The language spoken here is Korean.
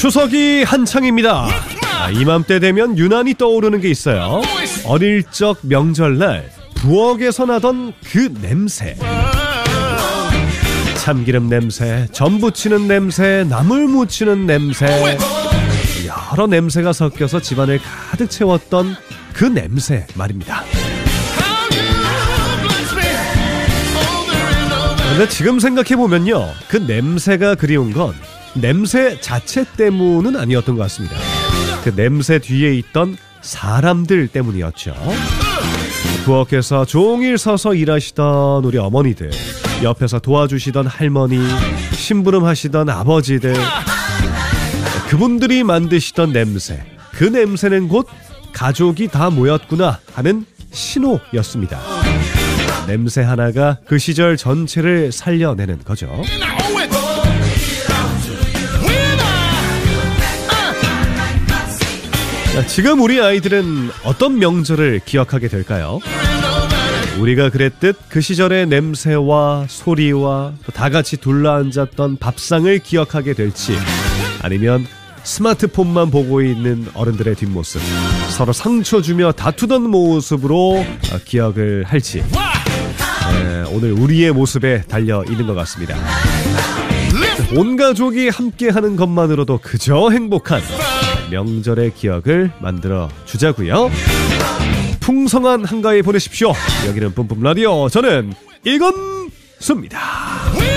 추석이 한창입니다. 이맘때 되면 유난히 떠오르는 게 있어요. 어릴 적 명절날 부엌에서 나던 그 냄새. 참기름 냄새, 전 부치는 냄새, 나물 무치는 냄새, 여러 냄새가 섞여서 집안을 가득 채웠던 그 냄새 말입니다. 근데 지금 생각해보면요, 그 냄새가 그리운 건 냄새 자체 때문은 아니었던 것 같습니다. 그 냄새 뒤에 있던 사람들 때문이었죠. 부엌에서 종일 서서 일하시던 우리 어머니들, 옆에서 도와주시던 할머니, 심부름하시던 아버지들, 그분들이 만드시던 냄새, 그 냄새는 곧 가족이 다 모였구나 하는 신호였습니다. 냄새 하나가 그 시절 전체를 살려내는 거죠. 지금 우리 아이들은 어떤 명절을 기억하게 될까요? 우리가 그랬듯 그 시절의 냄새와 소리와 또 다 같이 둘러앉았던 밥상을 기억하게 될지, 아니면 스마트폰만 보고 있는 어른들의 뒷모습, 서로 상처 주며 다투던 모습으로 기억을 할지, 오늘 우리의 모습에 달려 있는 것 같습니다. 온 가족이 함께하는 것만으로도 그저 행복한 명절의 기억을 만들어 주자고요. 풍성한 한가위 보내십시오. 여기는 뿜뿜 라디오, 저는 이건수입니다.